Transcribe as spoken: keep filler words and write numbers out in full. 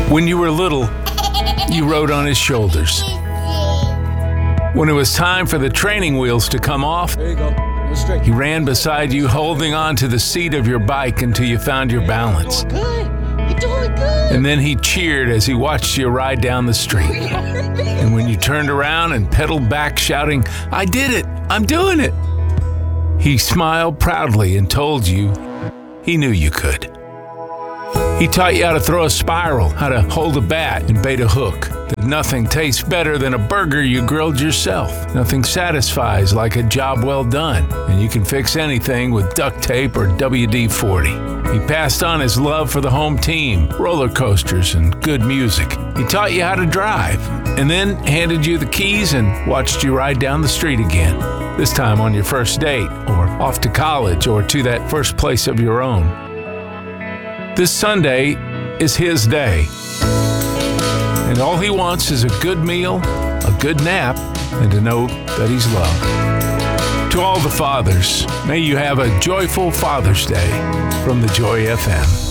When you were little, you rode on his shoulders. When it was time for the training wheels to come off, There you go. Go straight. he ran beside you, holding on to the seat of your bike until you found your balance. Good. You're doing good. And then he cheered as he watched you ride down the street. And when you turned around and pedaled back shouting, "I did it! I'm doing it!" he smiled proudly and told you he knew you could. He taught you how to throw a spiral, how to hold a bat and bait a hook. That nothing tastes better than a burger you grilled yourself. Nothing satisfies like a job well done. And you can fix anything with duct tape or W D forty. He passed on his love for the home team, roller coasters, and good music. He taught you how to drive, and then handed you the keys and watched you ride down the street again. This time on your first date, or off to college, or to that first place of your own. This Sunday is his day. And all he wants is a good meal, a good nap, and to know that he's loved. To all the fathers, may you have a joyful Father's Day from the Joy F M.